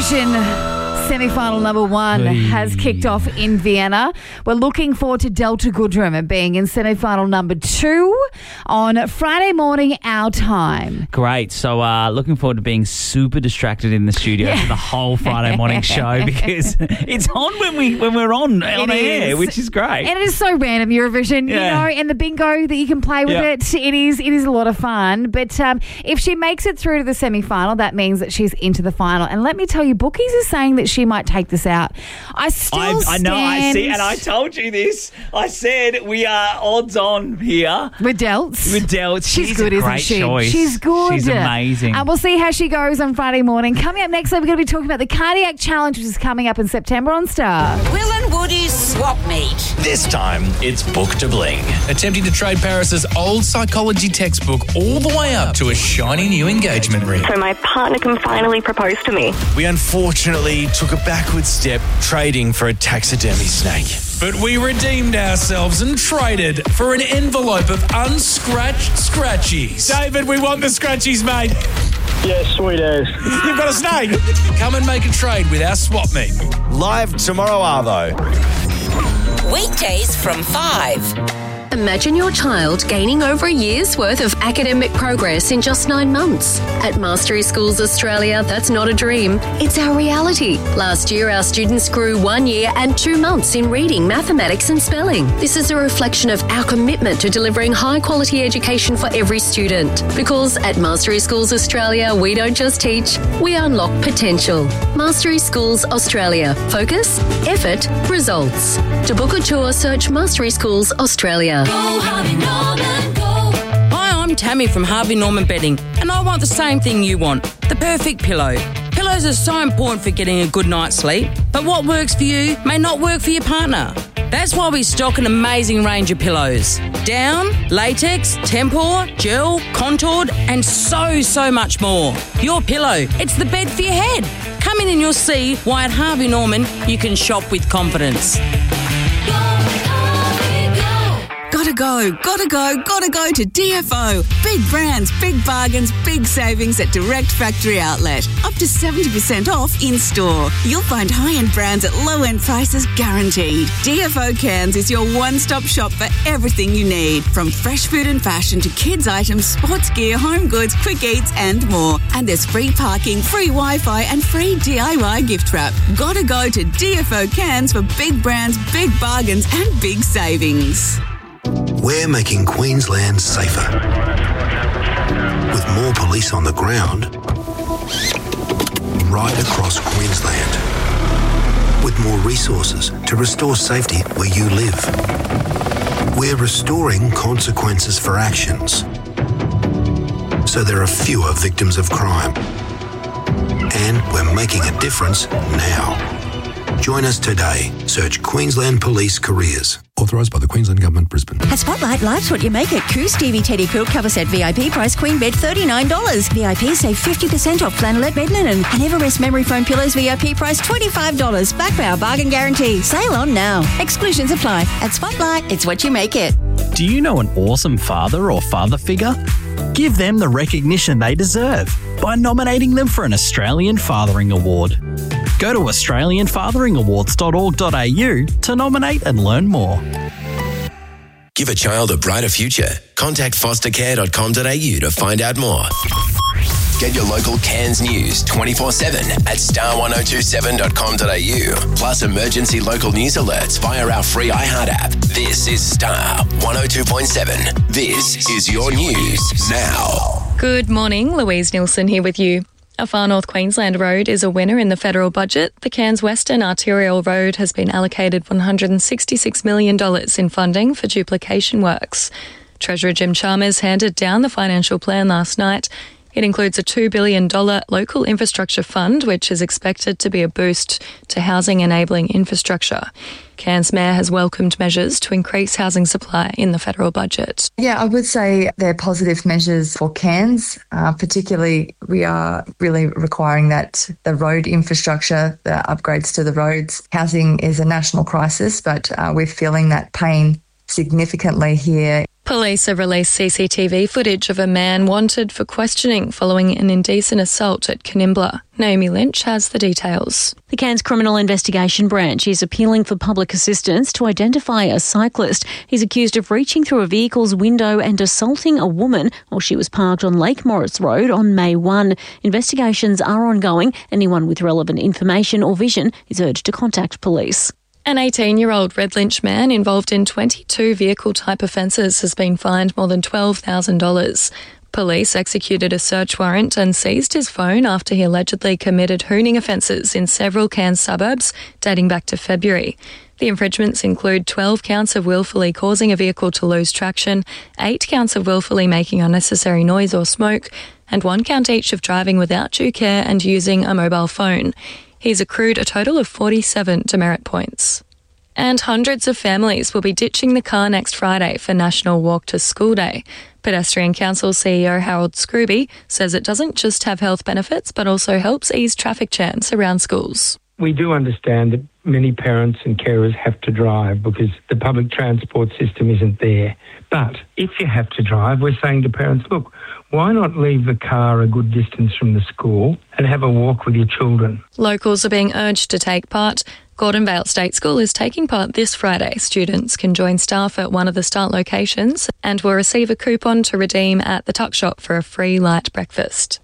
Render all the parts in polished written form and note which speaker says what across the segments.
Speaker 1: Eurovision semi-final number 1 has kicked off in Vienna. We're looking forward to Delta Goodrem being in semi-final number 2 on Friday morning our time.
Speaker 2: Great. So looking forward to being super distracted in the studio for the whole Friday morning show because it's on when we're on air, which is great.
Speaker 1: And it is so random, Eurovision, you know, and the bingo that you can play with it. It is a lot of fun. But if she makes it through to the semi-final, that means that she's into the final. And let me tell you, bookies are saying that she might take this out. I know, I see, and I told you this. I said we are odds on here. With Delts. She's good, isn't she?
Speaker 2: Choice.
Speaker 1: She's good.
Speaker 2: She's amazing.
Speaker 1: And we'll see how she goes on Friday morning. Coming up next, we're going to be talking about the Cardiac Challenge, which is coming up in September on Star.
Speaker 3: Will and Woody's Swap Meet.
Speaker 4: This time, it's Book to Bling.
Speaker 5: Attempting to trade Paris's old psychology textbook all the way up to a shiny new engagement ring.
Speaker 6: So my partner can finally propose to me.
Speaker 4: We unfortunately took a backward step trading for a taxidermy snake.
Speaker 5: But we redeemed ourselves and traded for an envelope of unscratched scratchies.
Speaker 4: David, we want the scratchies, mate.
Speaker 7: Yeah, sweet as.
Speaker 4: You've got a snake.
Speaker 5: Come and make a trade with our swap meet.
Speaker 4: Live tomorrow, Arvo.
Speaker 3: Weekdays from 5.
Speaker 8: Imagine your child gaining over a year's worth of academic progress in just 9 months. At Mastery Schools Australia, that's not a dream, it's our reality. Last year, our students grew 1 year and 2 months in reading, mathematics and spelling. This is a reflection of our commitment to delivering high-quality education for every student. Because at Mastery Schools Australia, we don't just teach, we unlock potential. Mastery Schools Australia. Focus, effort, results. To book a tour, search Mastery Schools Australia.
Speaker 9: Go Harvey Norman, go. Hi, I'm Tammy from Harvey Norman Bedding, and I want the same thing you want, the perfect pillow. Pillows are so important for getting a good night's sleep, but what works for you may not work for your partner. That's why we stock an amazing range of pillows. Down, latex, tempur, gel, contoured, and so much more. Your pillow, it's the bed for your head. Come in and you'll see why at Harvey Norman you can shop with confidence.
Speaker 10: Gotta go to DFO. Big brands, big bargains, big savings at Direct Factory Outlet. Up to 70% off in-store. You'll find high-end brands at low-end prices guaranteed. DFO Cairns is your one-stop shop for everything you need. From fresh food and fashion to kids' items, sports gear, home goods, quick eats and more. And there's free parking, free Wi-Fi and free DIY gift wrap. Gotta go to DFO Cairns for big brands, big bargains and big savings.
Speaker 11: We're making Queensland safer. With more police on the ground, right across Queensland. With more resources to restore safety where you live. We're restoring consequences for actions, so there are fewer victims of crime. And we're making a difference now. Join us today. Search Queensland Police Careers. Authorised by the Queensland Government, Brisbane.
Speaker 12: At Spotlight, life's what you make it. Coos Stevie Teddy Quilt Cover Set VIP price queen bed $39. VIP save 50% off flannelette bed linen. And Everest Memory Foam Pillows VIP price $25. Back by our bargain guarantee. Sale on now. Exclusions apply. At Spotlight, it's what you make it.
Speaker 13: Do you know an awesome father or father figure? Give them the recognition they deserve by nominating them for an Australian Fathering Award. Go to australianfatheringawards.org.au to nominate and learn more.
Speaker 14: Give a child a brighter future. Contact fostercare.com.au to find out more. Get your local Cairns news 24/7 at star1027.com.au. Plus emergency local news alerts via our free iHeart app. This is Star 102.7. This is your news now.
Speaker 15: Good morning, Louise Nielsen here with you. A Far North Queensland road is a winner in the federal budget. The Cairns Western Arterial Road has been allocated $166 million in funding for duplication works. Treasurer Jim Chalmers handed down the financial plan last night. It includes a $2 billion local infrastructure fund, which is expected to be a boost to housing-enabling infrastructure. Cairns Mayor has welcomed measures to increase housing supply in the federal budget.
Speaker 16: Yeah, I would say they're positive measures for Cairns. Particularly, we are really requiring that the road infrastructure, the upgrades to the roads, housing is a national crisis, but we're feeling that pain significantly here.
Speaker 15: Police have released CCTV footage of a man wanted for questioning following an indecent assault at Canimbla. Naomi Lynch has the details.
Speaker 17: The Cairns Criminal Investigation Branch is appealing for public assistance to identify a cyclist. He's accused of reaching through a vehicle's window and assaulting a woman while she was parked on Lake Morris Road on May 1. Investigations are ongoing. Anyone with relevant information or vision is urged to contact police.
Speaker 15: An 18-year-old Red Lynch man involved in 22 vehicle-type offences has been fined more than $12,000. Police executed a search warrant and seized his phone after he allegedly committed hooning offences in several Cairns suburbs dating back to February. The infringements include 12 counts of willfully causing a vehicle to lose traction, 8 counts of willfully making unnecessary noise or smoke, and 1 count each of driving without due care and using a mobile phone. He's accrued a total of 47 demerit points. And hundreds of families will be ditching the car next Friday for National Walk to School Day. Pedestrian Council CEO Harold Scrooby says it doesn't just have health benefits but also helps ease traffic jams around schools.
Speaker 18: We do understand that many parents and carers have to drive because the public transport system isn't there. But if you have to drive, we're saying to parents, look, why not leave the car a good distance from the school and have a walk with your children?
Speaker 15: Locals are being urged to take part. Gordon Vale State School is taking part this Friday. Students can join staff at one of the start locations and will receive a coupon to redeem at the Tuck Shop for a free light breakfast.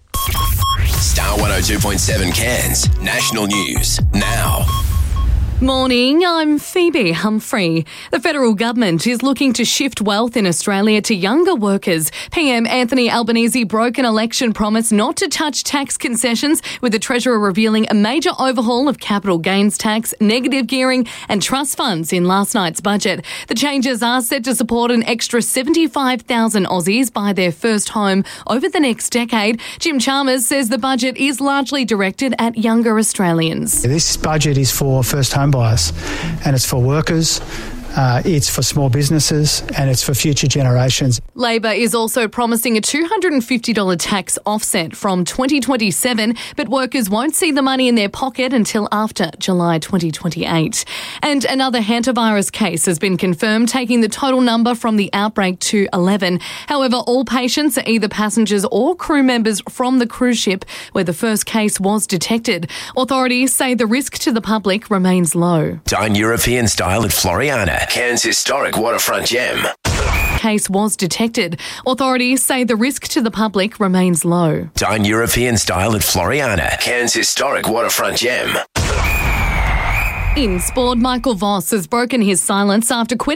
Speaker 14: Star 102.7 Cairns. National News now.
Speaker 19: Morning, I'm Phoebe Humphrey. The federal government is looking to shift wealth in Australia to younger workers. PM Anthony Albanese broke an election promise not to touch tax concessions, with the Treasurer revealing a major overhaul of capital gains tax, negative gearing and trust funds in last night's budget. The changes are set to support an extra 75,000 Aussies buy their first home over the next decade. Jim Chalmers says the budget is largely directed at younger Australians.
Speaker 20: This budget is for first home buyers, and it's for workers, it's for small businesses, and it's for future generations.
Speaker 19: Labor is also promising a $250 tax offset from 2027, but workers won't see the money in their pocket until after July 2028. And another hantavirus case has been confirmed, taking the total number from the outbreak to 11. However, all patients are either passengers or crew members from the cruise ship where the first case was detected. Authorities say the risk to the public remains low.
Speaker 14: Dine European style at Floriana, Cairns' historic waterfront gem.
Speaker 19: Case was detected. Authorities say the risk to the public remains low.
Speaker 14: Dine European style at Floriana, Cairns' historic waterfront gem.
Speaker 19: In sport, Michael Voss has broken his silence after quitting